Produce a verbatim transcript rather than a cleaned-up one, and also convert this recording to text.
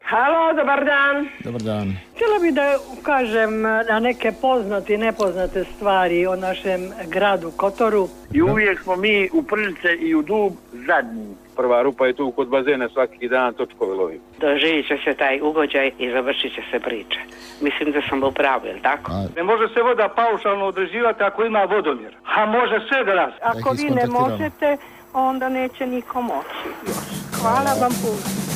Halo, dobar dan. Dobar dan. Htjela bih da ukažem na neke poznate i nepoznate stvari o našem gradu Kotoru. I uvijek smo mi u Prljice i u Dub zadnji. Prva rupa je tu kod bazena, svaki dan točkove lovim. Doživit će se taj ugođaj i završit će se priča. Mislim da sam u pravu, je li tako? A, Ne može se voda paušalno određivati ako ima vodomjer. A može sve da nas. Ako vi ne možete, onda neće niko moći još. Hvala vam puno.